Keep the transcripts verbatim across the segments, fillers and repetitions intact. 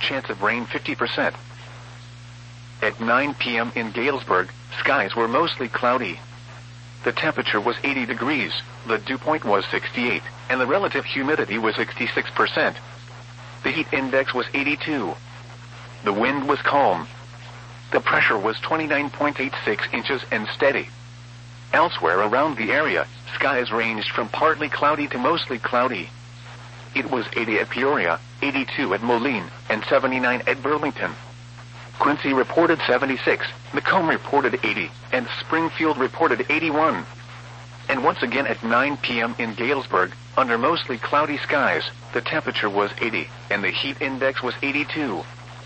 chance of rain fifty percent. At nine p m in Galesburg, skies were mostly cloudy. The temperature was eighty degrees, the dew point was sixty-eight, and the relative humidity was sixty-six percent. The heat index was eighty-two. The wind was calm. The pressure was twenty-nine point eight six inches and steady. Elsewhere around the area, skies ranged from partly cloudy to mostly cloudy. It was eighty at Peoria, eighty-two at Moline, and seventy-nine at Burlington. Quincy reported seventy-six, Macomb reported eighty, and Springfield reported eighty-one. And once again at nine p m in Galesburg, under mostly cloudy skies, the temperature was eighty, and the heat index was eighty-two.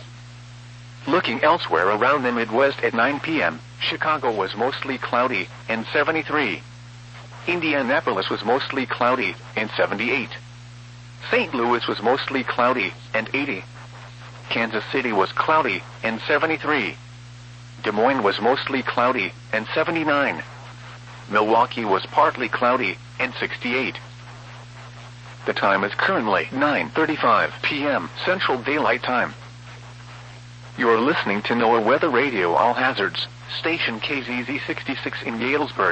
Looking elsewhere around the Midwest at nine p m, Chicago was mostly cloudy, and seventy-three. Indianapolis was mostly cloudy, and seventy-eight. Saint Louis was mostly cloudy, and eighty. Kansas City was cloudy, and seventy-three. Des Moines was mostly cloudy, and seventy-nine. Milwaukee was partly cloudy, and sixty-eight. The time is currently nine thirty-five p m Central Daylight Time. You're listening to NOAA Weather Radio All Hazards, station K Z Z sixty-six in Galesburg.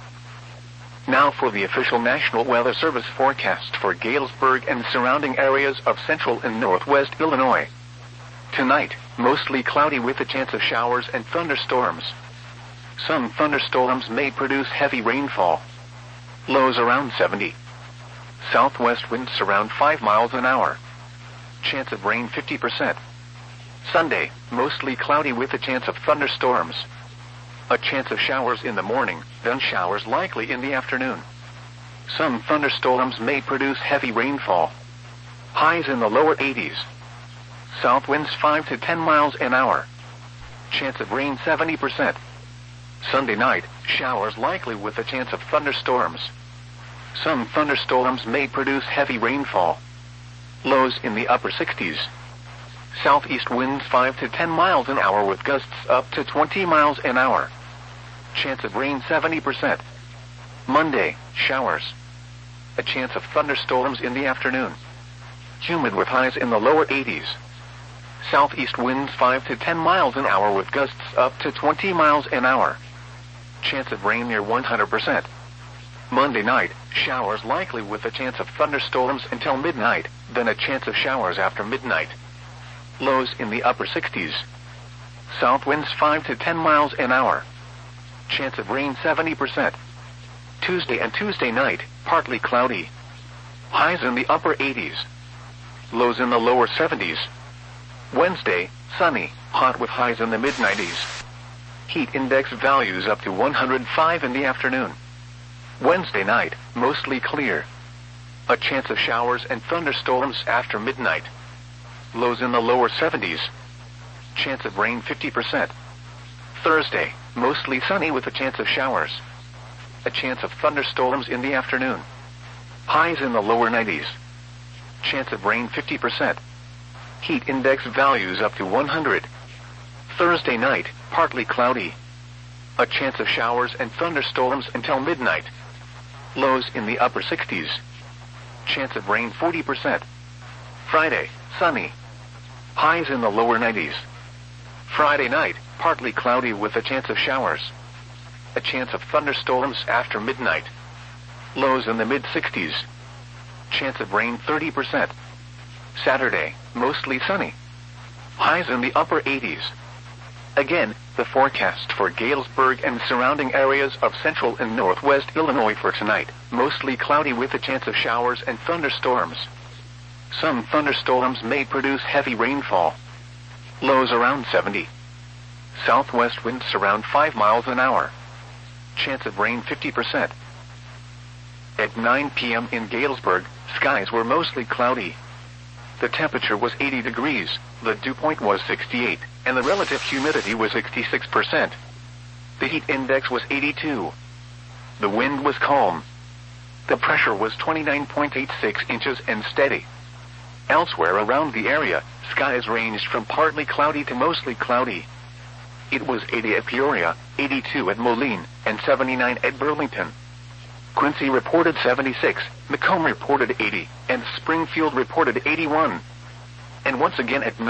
Now for the official National Weather Service forecast for Galesburg and surrounding areas of central and northwest Illinois. Tonight, mostly cloudy with a chance of showers and thunderstorms. Some thunderstorms may produce heavy rainfall. Lows around seventy. Southwest winds around five miles an hour. Chance of rain fifty percent. Sunday, mostly cloudy with a chance of thunderstorms. A chance of showers in the morning, then showers likely in the afternoon. Some thunderstorms may produce heavy rainfall. Highs in the lower eighties. South winds five to ten miles an hour. Chance of rain seventy percent. Sunday night, showers likely with a chance of thunderstorms. Some thunderstorms may produce heavy rainfall. Lows in the upper sixties. Southeast winds five to ten miles an hour with gusts up to twenty miles an hour. Chance of rain seventy percent. Monday, showers. A chance of thunderstorms in the afternoon. Humid with highs in the lower eighties. Southeast winds five to ten miles an hour with gusts up to twenty miles an hour. Chance of rain near one hundred percent. Monday night, showers likely with a chance of thunderstorms until midnight, then a chance of showers after midnight. Lows in the upper sixties. South winds five to ten miles an hour. Chance of rain seventy percent. Tuesday and Tuesday night, partly cloudy. Highs in the upper eighties. Lows in the lower seventies. Wednesday, sunny, hot with highs in the mid nineties. Heat index values up to one hundred five in the afternoon. Wednesday night, mostly clear. A chance of showers and thunderstorms after midnight. Lows in the lower seventies. Chance of rain fifty percent. Thursday, mostly sunny with a chance of showers. A chance of thunderstorms in the afternoon. Highs in the lower nineties. Chance of rain fifty percent. Heat index values up to one hundred. Thursday night, partly cloudy. A chance of showers and thunderstorms until midnight. Lows in the upper sixties. Chance of rain forty percent. Friday, sunny. Highs in the lower nineties. Friday night, partly cloudy with a chance of showers. A chance of thunderstorms after midnight. Lows in the mid sixties. Chance of rain thirty percent. Saturday, mostly sunny. Highs in the upper eighties. Again, the forecast for Galesburg and surrounding areas of central and northwest Illinois for tonight, mostly cloudy with a chance of showers and thunderstorms. Some thunderstorms may produce heavy rainfall. Lows around seventy. Southwest winds around five miles an hour. Chance of rain fifty percent. At nine p m in Galesburg, skies were mostly cloudy. The temperature was eighty degrees, the dew point was sixty-eight, and the relative humidity was sixty-six percent. The heat index was eighty-two. The wind was calm. The pressure was twenty-nine point eight six inches and steady. Elsewhere around the area, skies ranged from partly cloudy to mostly cloudy. It was eighty at Peoria, eighty-two at Moline, and seventy-nine at Burlington. Quincy reported seventy-six, Macomb reported eighty, and Springfield reported eighty-one. And once again at